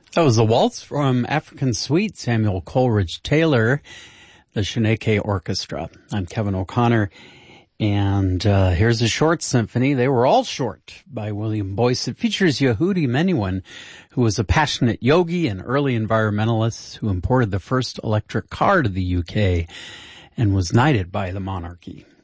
That was the waltz from African Suite, Samuel Coleridge Taylor, the Shaneke Orchestra. I'm Kevin O'Connor, and here's a short symphony. They Were All Short by William Boyce. It features Yehudi Menuhin, who was a passionate yogi and early environmentalist who imported the first electric car to the UK and was knighted by the monarchy.